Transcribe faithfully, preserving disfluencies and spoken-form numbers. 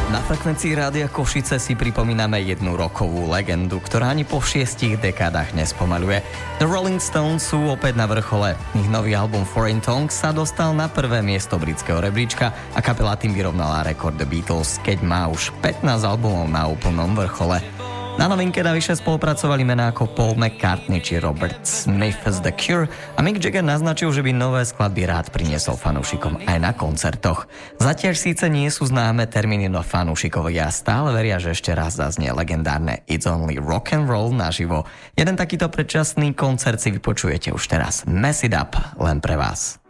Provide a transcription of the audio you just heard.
Na frekvencii Rádia Košice si pripomíname jednu rokovú legendu, ktorá ani po šiestich dekádach nespomaľuje. The Rolling Stones sú opäť na vrchole. Ich nový album Foreign Tongues sa dostal na prvé miesto britského rebríčka a kapela tým vyrovnala rekord The Beatles, keď má už pätnásť albumov na úplnom vrchole. Na novinke navyše spolupracovali mená ako Paul McCartney či Robert Smith z The Cure a Mick Jagger naznačil, že by nové skladby rád priniesol fanúšikom aj na koncertoch. Zatiaľ síce nie sú známe termíny, no fanúšikovia stále veria, že ešte raz zaznie legendárne It's Only Rock and Roll naživo. Jeden takýto predčasný koncert si vypočujete už teraz. Mess It Up len pre vás.